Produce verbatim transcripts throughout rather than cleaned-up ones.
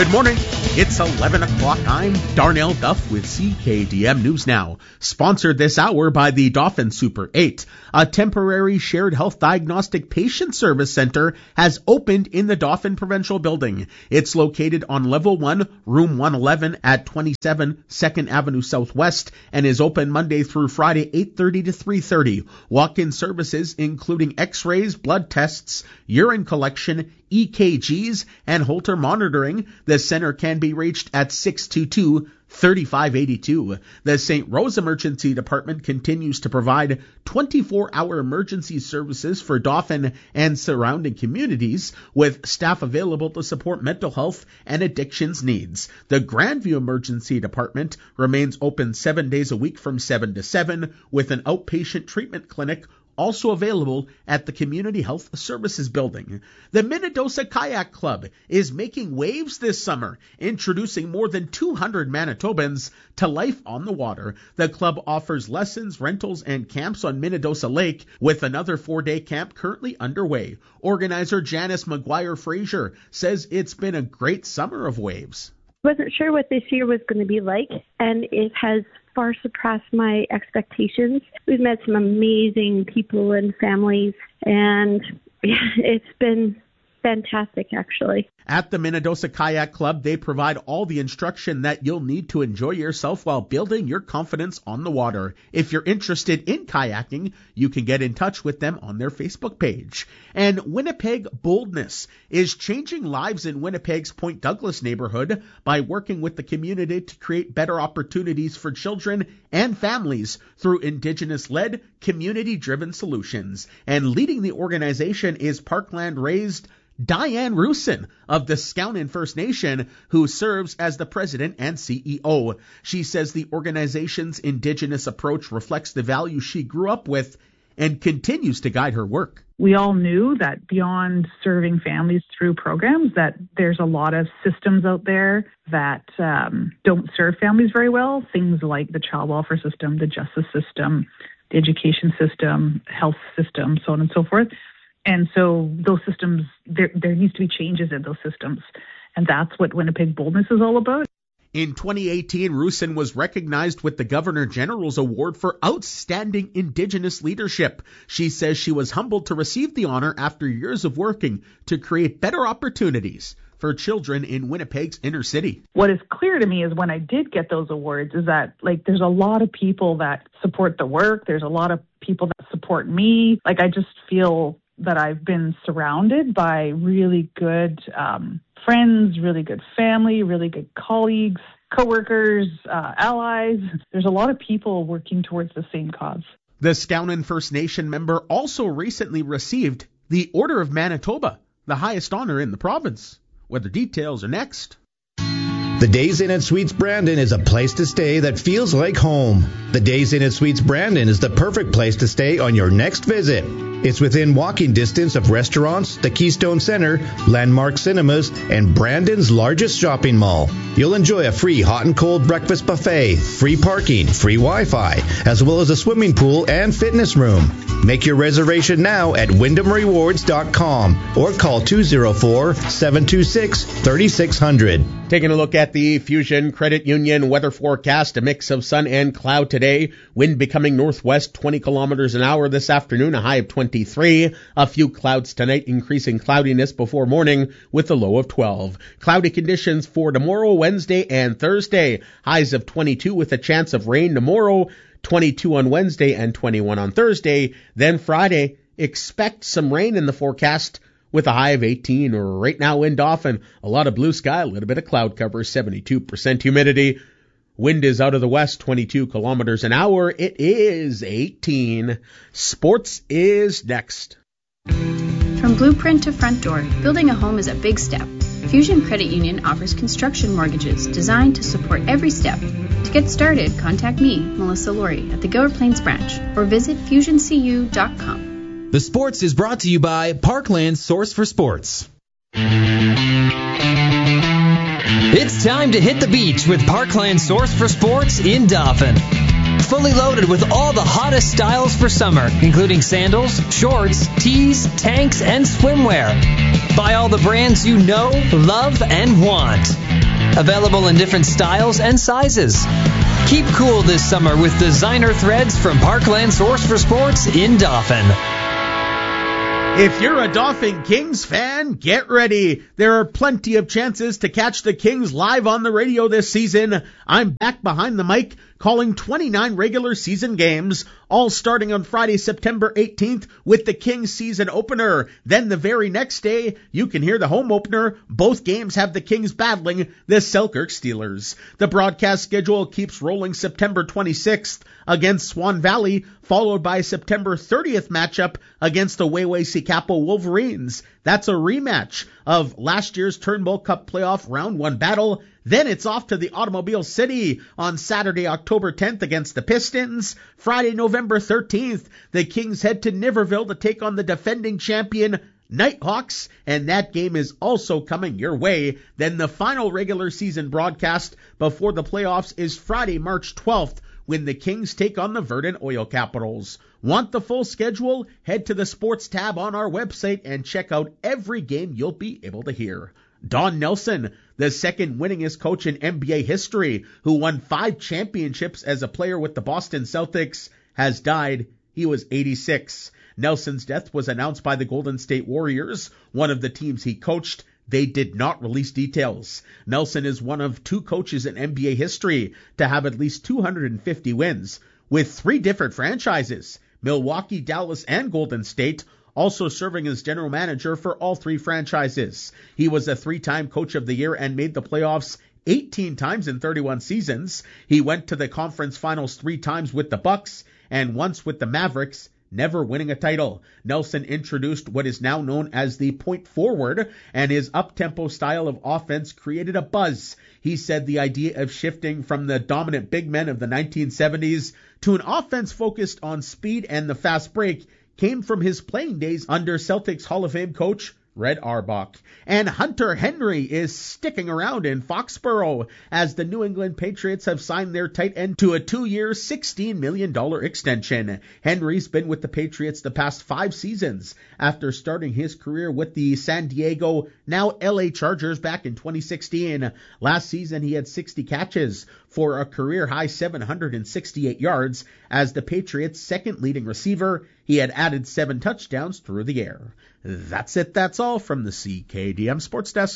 Good morning. It's eleven o'clock. I'm Darnell Duff with C K D M News Now. Sponsored this hour by the Dauphin Super eight. A temporary shared health diagnostic patient service center has opened in the Dauphin Provincial Building. It's located on level one, room one eleven at twenty-seven second Avenue Southwest and is open Monday through Friday, eight thirty to three thirty. Walk-in services including x-rays, blood tests, urine collection, E K Gs, and Holter monitoring. The center can be reached at six two two, three five eight two. The Saint Rose Emergency Department continues to provide twenty-four hour emergency services for Dauphin and surrounding communities, with staff available to support mental health and addictions needs. The Grandview Emergency Department remains open seven days a week from seven to seven, with an outpatient treatment clinic also available at the Community Health Services Building. The Minnedosa Kayak Club is making waves this summer, introducing more than two hundred Manitobans to life on the water. The club offers lessons, rentals, and camps on Minnedosa Lake, with another four-day camp currently underway. Organizer Janice McGuire-Frazier says it's been a great summer of waves. Wasn't sure what this year was going to be like, and it has far surpassed my expectations. We've met some amazing people and families, and it's been fantastic, actually. At the Minnedosa Kayak Club, they provide all the instruction that you'll need to enjoy yourself while building your confidence on the water. If you're interested in kayaking, you can get in touch with them on their Facebook page. And Winnipeg Boldness is changing lives in Winnipeg's Point Douglas neighborhood by working with the community to create better opportunities for children and families through Indigenous-led, community-driven solutions. And leading the organization is Parkland-raised Diane Rusin of the Skownin First Nation, who serves as the president and C E O. She says the organization's Indigenous approach reflects the values she grew up with and continues to guide her work. We all knew that beyond serving families through programs, that there's a lot of systems out there that um, don't serve families very well. Things like the child welfare system, the justice system, the education system, health system, so on and so forth. And so those systems, there, there needs to be changes in those systems. And that's what Winnipeg Boldness is all about. In twenty eighteen, Rusin was recognized with the Governor General's Award for Outstanding Indigenous Leadership. She says she was humbled to receive the honor after years of working to create better opportunities for children in Winnipeg's inner city. What is clear to me is when I did get those awards is that, like, there's a lot of people that support the work. There's a lot of people that support me. Like, I just feel that I've been surrounded by really good um, friends, really good family, really good colleagues, coworkers, uh, allies. There's a lot of people working towards the same cause. The Skownin First Nation member also recently received the Order of Manitoba, the highest honor in the province. Whether details are next. The Days Inn at Suites Brandon is a place to stay that feels like home. The Days Inn at Suites Brandon is the perfect place to stay on your next visit. It's within walking distance of restaurants, the Keystone Center, Landmark Cinemas, and Brandon's largest shopping mall. You'll enjoy a free hot and cold breakfast buffet, free parking, free Wi-Fi, as well as a swimming pool and fitness room. Make your reservation now at wyndham rewards dot com or call two oh four, seven two six, three six zero zero. Taking a look at the Fusion Credit Union weather forecast, a mix of sun and cloud today. Wind becoming northwest twenty kilometers an hour this afternoon, a high of twenty-three. A few clouds tonight, increasing cloudiness before morning with a low of twelve. Cloudy conditions for tomorrow, Wednesday, and Thursday. Highs of twenty-two with a chance of rain tomorrow, twenty-two on Wednesday, and twenty-one on Thursday. Then Friday, expect some rain in the forecast with a high of eighteen. Right now in Dauphin, a lot of blue sky, a little bit of cloud cover, seventy-two percent humidity. Wind is out of the west, twenty-two kilometers an hour. It is eighteen. Sports is next. From blueprint to front door, building a home is a big step. Fusion Credit Union offers construction mortgages designed to support every step. To get started, contact me, Melissa Laurie, at the Gower Plains branch or visit fusion c u dot com. The Sports is brought to you by Parkland Source for Sports. It's time to hit the beach with Parkland Source for Sports in Dauphin. Fully loaded with all the hottest styles for summer, including sandals, shorts, tees, tanks, and swimwear. Buy all the brands you know, love, and want. Available in different styles and sizes. Keep cool this summer with designer threads from Parkland Source for Sports in Dauphin. If you're a Dauphin Kings fan, get ready. There are plenty of chances to catch the Kings live on the radio this season. I'm back behind the mic calling twenty-nine regular season games, all starting on Friday, September eighteenth with the Kings season opener. Then the very next day, you can hear the home opener. Both games have the Kings battling the Selkirk Steelers. The broadcast schedule keeps rolling September twenty-sixth against Swan Valley, followed by September thirtieth matchup against the Weway-Sikapo Wolverines. That's a rematch of last year's Turnbull Cup playoff round one battle. Then it's off to the Automobile City on Saturday, October tenth against the Pistons. Friday, November thirteenth, the Kings head to Niverville to take on the defending champion Nighthawks, and that game is also coming your way. Then the final regular season broadcast before the playoffs is Friday, March twelfth, when the Kings take on the Verdant Oil Capitals. Want the full schedule? Head to the sports tab on our website and check out every game you'll be able to hear. Don Nelson, the second winningest coach in N B A history, who won five championships as a player with the Boston Celtics, has died. He was eighty-six. Nelson's death was announced by the Golden State Warriors, one of the teams he coached. They did not release details. Nelson is one of two coaches in N B A history to have at least two hundred fifty wins, with three different franchises, Milwaukee, Dallas, and Golden State, also serving as general manager for all three franchises. He was a three-time coach of the year and made the playoffs eighteen times in thirty-one seasons. He went to the conference finals three times with the Bucks and once with the Mavericks, never winning a title. Nelson introduced what is now known as the point forward, and his up-tempo style of offense created a buzz. He said the idea of shifting from the dominant big men of the nineteen seventies to an offense focused on speed and the fast break came from his playing days under Celtics Hall of Fame coach Red Auerbach. And Hunter Henry is sticking around in Foxborough as the New England Patriots have signed their tight end to a two-year, sixteen million dollars extension. Henry's been with the Patriots the past five seasons after starting his career with the San Diego, now L A Chargers back in twenty sixteen. Last season, he had sixty catches for a career-high seven hundred sixty-eight yards. As the Patriots' second leading receiver, he had added seven touchdowns through the air. That's it. That's all from the C K D M Sports Desk.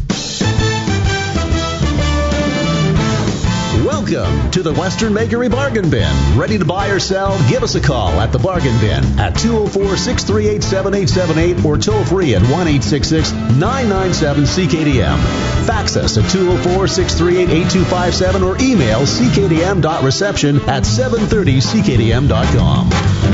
Welcome to the Western Bakery Bargain Bin. Ready to buy or sell? Give us a call at the Bargain Bin at two oh four, six three eight, seven eight seven eight or toll free at one eight six six, nine nine seven, C K D M. Fax us at two oh four, six three eight, eight two five seven or email c k d m dot reception at seven thirty c k d m dot com.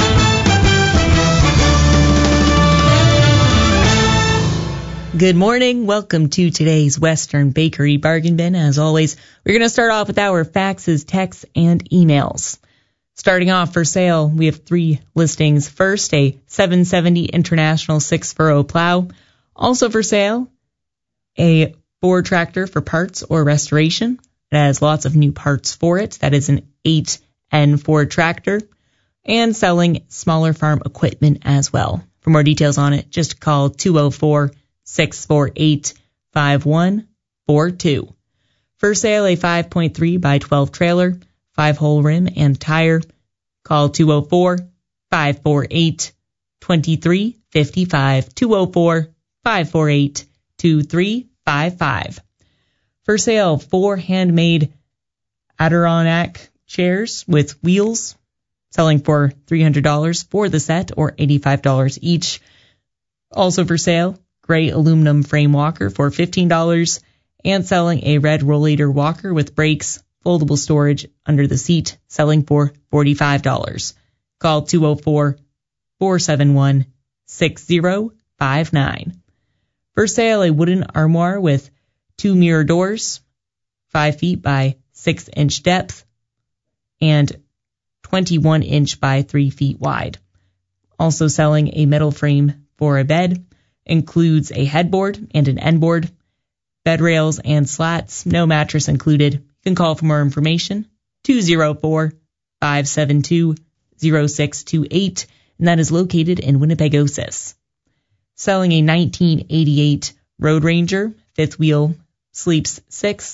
Good morning. Welcome to today's Western Bakery Bargain Bin. As always, we're going to start off with our faxes, texts, and emails. Starting off for sale, we have three listings. First, a seven seventy International six furrow plow. Also for sale, a Ford tractor for parts or restoration. It has lots of new parts for it. That is an eight N Ford tractor. And selling smaller farm equipment as well. For more details on it, just call two oh four, six four eight, five one four two. For sale, a five point three by twelve trailer, five hole rim and tire. Call two oh four, five four eight, two three five five, two oh four, five four eight, two three five five. For sale, four handmade Adirondack chairs with wheels, selling for three hundred dollars for the set or eighty-five dollars each. Also for sale, gray aluminum frame walker for fifteen dollars and selling a red rollator walker with brakes, foldable storage under the seat, selling for forty-five dollars. Call two oh four, four seven one, six oh five nine. For sale, a wooden armoire with two mirror doors, five feet by six inch depth and twenty-one inch by three feet wide. Also selling a metal frame for a bed. Includes a headboard and an end board, bed rails and slats, no mattress included. You can call for more information, two oh four, five seven two, oh six two eight, and that is located in Winnipegosis. Selling a nineteen eighty-eight Road Ranger, fifth wheel, sleeps six,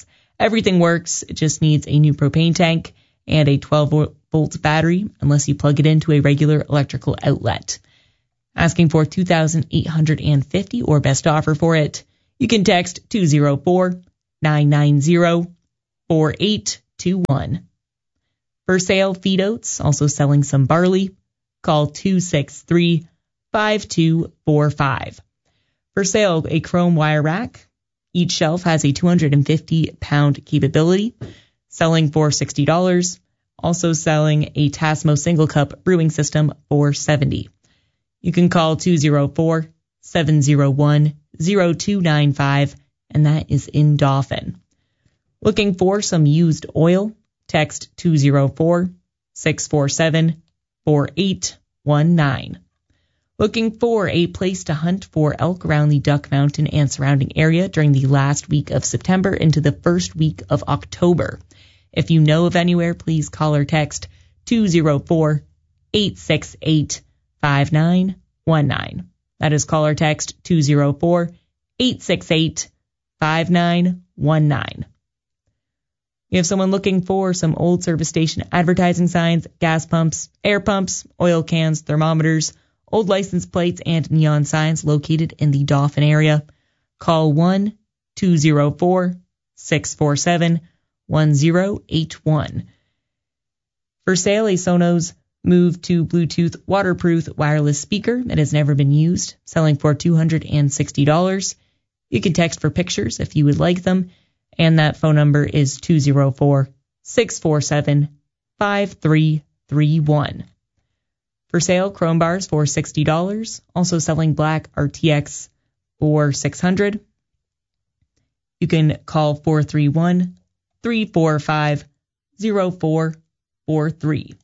Everything works. It just needs a new propane tank and a twelve volt battery unless you plug it into a regular electrical outlet. Asking for two thousand eight hundred fifty dollars or best offer for it. You can text two oh four, nine nine zero, four eight two one. For sale, feed oats, also selling some barley. Call two six three, five two four five. For sale, a chrome wire rack. Each shelf has a two hundred fifty pound capability, selling for sixty dollars. Also selling a Tasmo single cup brewing system for seventy dollars. You can call two oh four, seven oh one, oh two nine five, and that is in Dauphin. Looking for some used oil? Text two oh four, six four seven, four eight one nine. Looking for a place to hunt for elk around the Duck Mountain and surrounding area during the last week of September into the first week of October. If you know of anywhere, please call or text two oh four, eight six eight, five nine one nine. That is call or text two oh four, eight six eight, five nine one nine. We have someone looking for some old service station advertising signs, gas pumps, air pumps, oil cans, thermometers, old license plates, and neon signs located in the Dauphin area. Call one two oh four, six four seven, one oh eight one. For sale, a Sonos Move to Bluetooth waterproof wireless speaker. It has never been used, selling for two hundred sixty dollars. You can text for pictures if you would like them, and that phone number is two oh four, six four seven, five three three one. For sale, Chrome bars for sixty dollars, also selling black R T X for six hundred dollars. You can call four three one, three four five, oh four four three.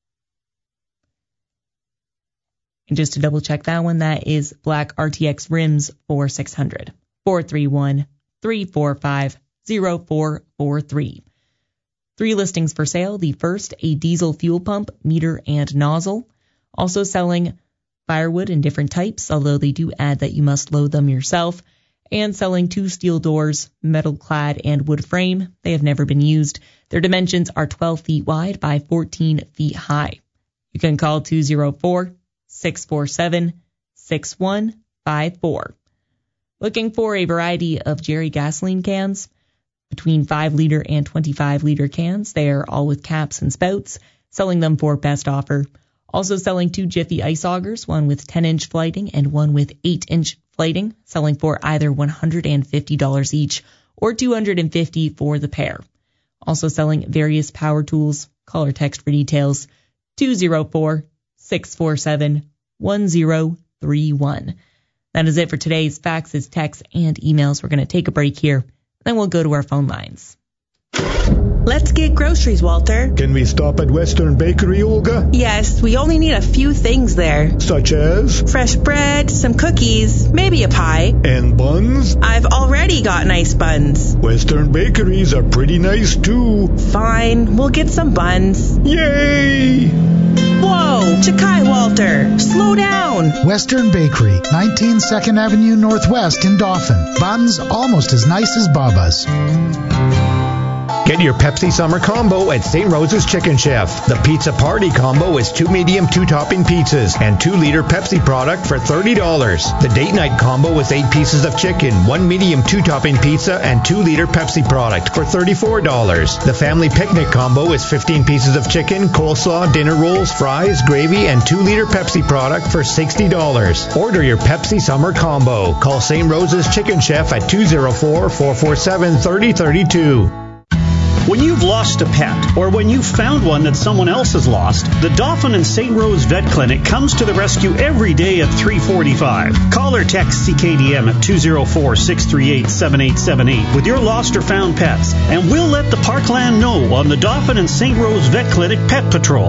And just to double check that one, that is black R T X rims for six hundred dollars. four three one, three four five, oh four four three. Three listings for sale. The first, a diesel fuel pump, meter, and nozzle. Also selling firewood in different types, although they do add that you must load them yourself. And selling two steel doors, metal clad, and wood frame. They have never been used. Their dimensions are twelve feet wide by fourteen feet high. You can call two oh four, six four seven, six one five four. Looking for a variety of Jerry gasoline cans, between five liter and twenty-five liter cans. They are all with caps and spouts, selling them for best offer. Also selling two Jiffy ice augers, one with ten inch flighting and one with eight inch flighting, selling for either one hundred fifty dollars each or two hundred fifty dollars for the pair. Also selling various power tools. Call or text for details. two oh four, six four seven, one oh three one. That is it for today's faxes, texts, and emails. We're going to take a break here, then we'll go to our phone lines. Let's get groceries, Walter. Can we stop at Western Bakery, Olga? Yes, we only need a few things there. Such as? Fresh bread, some cookies, maybe a pie. And buns? I've already got nice buns. Western bakeries are pretty nice, too. Fine, we'll get some buns. Yay! Whoa, Chakai, Walter, slow down. Western Bakery, nineteen second Avenue Northwest in Dauphin. Buns almost as nice as Baba's. Get your Pepsi Summer Combo at Saint Rose's Chicken Chef. The Pizza Party Combo is two medium, two topping pizzas and two liter Pepsi product for thirty dollars. The Date Night Combo is eight pieces of chicken, one medium, two topping pizza and two liter Pepsi product for thirty-four dollars. The Family Picnic Combo is fifteen pieces of chicken, coleslaw, dinner rolls, fries, gravy, and two liter Pepsi product for sixty dollars. Order your Pepsi Summer Combo. Call Saint Rose's Chicken Chef at two oh four, four four seven, three oh three two. When you've lost a pet, or when you've found one that someone else has lost, the Dauphin and Saint Rose Vet Clinic comes to the rescue every day at three forty-five. Call or text C K D M at two oh four, six three eight, seven eight seven eight with your lost or found pets, and we'll let the Parkland know on the Dauphin and Saint Rose Vet Clinic Pet Patrol.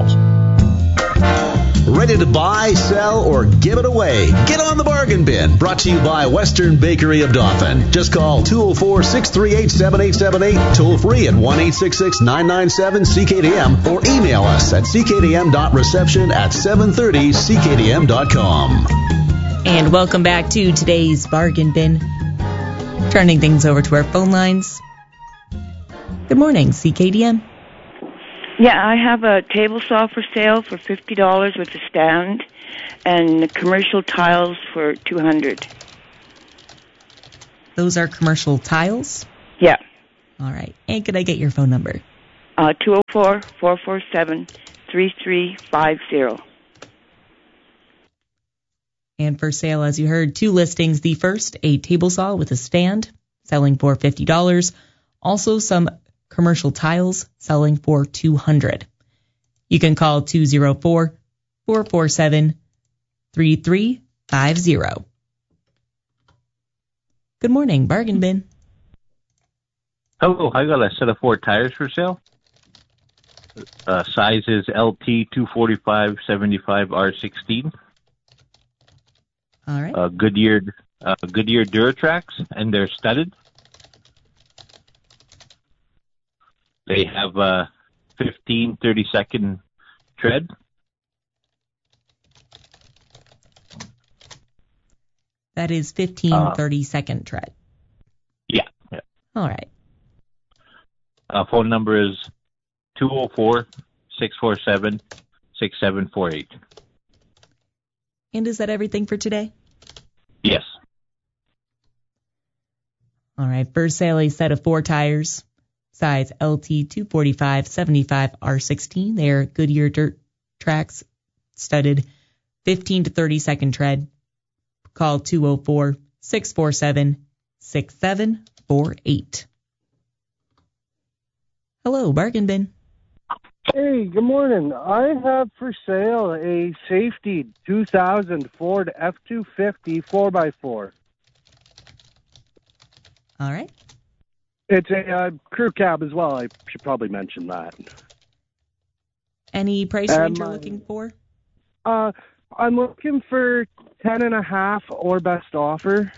Ready to buy, sell, or give it away? Get on the bargain bin. Brought to you by Western Bakery of Dauphin. Just call two oh four, six three eight, seven eight seven eight, toll free at one eight six six, nine nine seven, C K D M, or email us at c k d m dot reception at seven thirty c k d m dot com. And welcome back to today's Bargain Bin. Turning things over to our phone lines. Good morning, C K D M. Yeah, I have a table saw for sale for fifty dollars with a stand, and commercial tiles for two hundred dollars. Those are commercial tiles? Yeah. All right. And could I get your phone number? Uh, two oh four, four four seven, three three five zero. And for sale, as you heard, two listings. The first, a table saw with a stand, selling for fifty dollars. Also some commercial tiles, selling for two hundred dollars. You can call two oh four, four four seven, three three five zero. Good morning, Bargain Bin. Hello, I got a set of four tires for sale. Uh, size is L T two forty-five seventy-five R sixteen. All right. Uh, Goodyear, uh, Goodyear Duratrax, and they're studded. They have a fifteen, thirty second tread. That is fifteen, uh, thirty second tread. Yeah. yeah. All right. Uh, phone number is two oh four, six four seven, six seven four eight. And is that everything for today? Yes. All right. For sale, a set of four tires, size L T two forty-five seventy-five R sixteen. They're Goodyear Dirt Tracks, studded, fifteen to thirty second tread. Call two oh four, six four seven, six seven four eight. Hello, Bargain Bin. Hey, good morning. I have for sale a safety two thousand Ford F two fifty four by four. All right. It's a uh, crew cab as well. I should probably mention that. Any price Um, range you're looking for? Uh, I'm looking for ten and a half or best offer.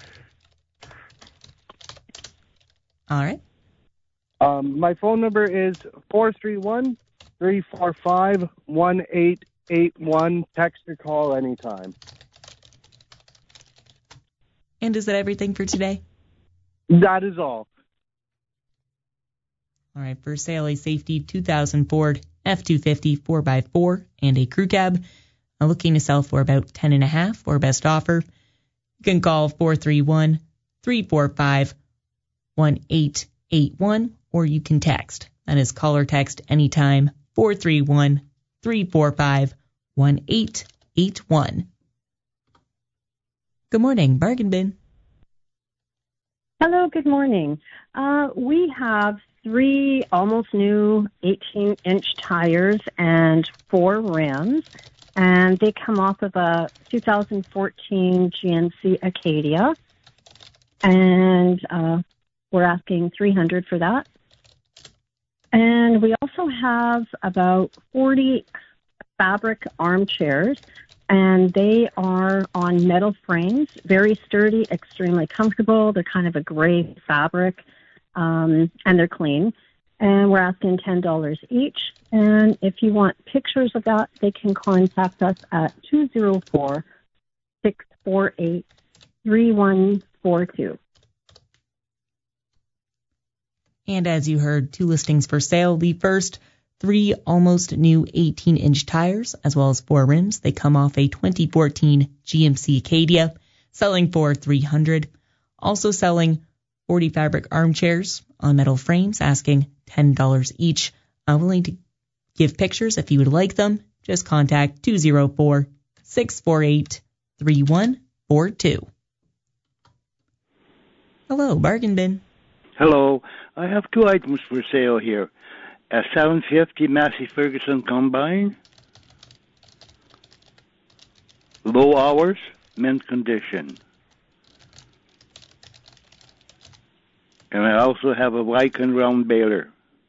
All right. Um, my phone number is four three one, three four five, one eight eight one. Text or call anytime. And is that everything for today? That is all. All right. For sale, a safety two thousand Ford F two fifty four by four and a crew cab. I'm looking to sell for about ten and a half or best offer. You can call four three one, three four five, one eight eight one, or you can text. That is call or text anytime, four three one, three four five, one eight eight one. Good morning, Bargain Bin. Hello, good morning. Uh, we have three almost new eighteen inch tires and four rims, and they come off of a two thousand fourteen G M C Acadia, and uh, we're asking three hundred dollars for that. And we also have about forty fabric armchairs, and they are on metal frames, very sturdy, extremely comfortable. They're kind of a gray fabric, um, and they're clean. And we're asking ten dollars each. And if you want pictures of that, they can contact us at two oh four, six four eight, three one four two. And as you heard, two listings for sale. The first, three almost new eighteen inch tires, as well as four rims. They come off a twenty fourteen G M C Acadia, selling for three hundred dollars. Also selling forty fabric armchairs on metal frames, asking ten dollars each. I'm willing to give pictures if you would like them. Just contact two oh four, six four eight, three one four two. Hello, Bargain Bin. Hello. I have two items for sale here. A seven fifty Massey Ferguson combine, low hours, mint condition. And I also have a Wycon round baler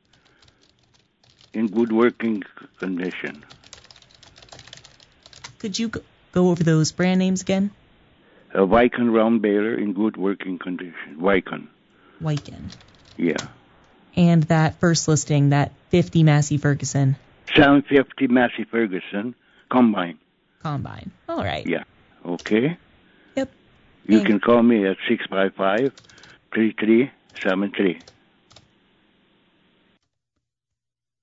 in good working condition. Could you go over those brand names again? A Wycon round baler in good working condition. Wycon. Wycon. Yeah. And that first listing, that fifty Massey Ferguson. seven fifty Massey Ferguson combine. Combine. All right. Yeah. Okay. Yep. You and can call me at six five five, three three seven three.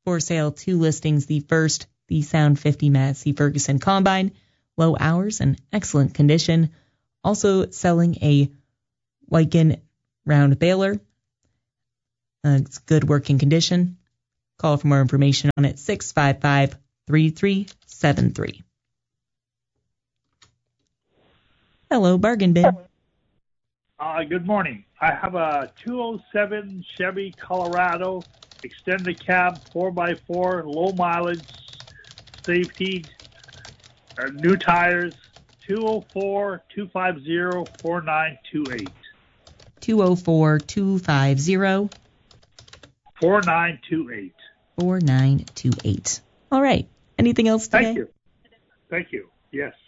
For sale, two listings. The first, the Sound fifty Massey Ferguson Combine, low hours and excellent condition. Also selling a Wyken round baler. Uh, it's good working condition. Call for more information on it, six five five, three three seven three. Hello, Bargain Bin. Uh, good morning. I have a two oh seven Chevy Colorado extended cab four by four, low mileage, safety, uh, new tires, two oh four, two five zero, four nine two eight. two oh four, two five zero, four nine two eight. four nine two eight. All right. Anything else today? Thank you. Thank you. Yes.